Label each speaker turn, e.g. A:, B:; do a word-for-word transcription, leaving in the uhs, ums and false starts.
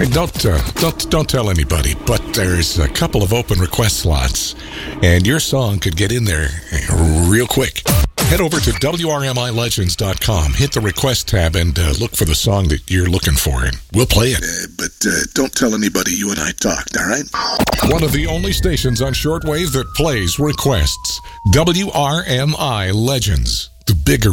A: Hey, don't uh, don't don't tell anybody, but there's a couple of open request slots, and your song could get in there real quick. Head over to W R M I legends dot com, hit the request tab, and uh, look for the song that you're looking for, and we'll play it. Uh, but uh, don't tell anybody you and I talked, all right? One of the only stations on shortwave that plays requests. W R M I Legends, the bigger